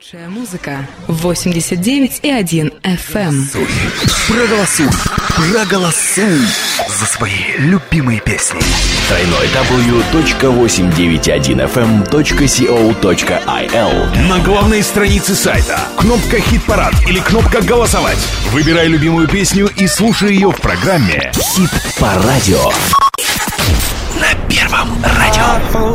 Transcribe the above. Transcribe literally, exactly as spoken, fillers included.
Лучшая музыка. восемьдесят девять и один эф эм. Проголосуй, проголосуй за свои любимые песни. Тройной дабл ю точка восемьсот девяносто один эф эм точка co точка ай эл. На главной странице сайта кнопка «Хит-парад» или кнопка «Голосовать». Выбирай любимую песню и слушай ее в программе «Хит по радио» на Первом радио.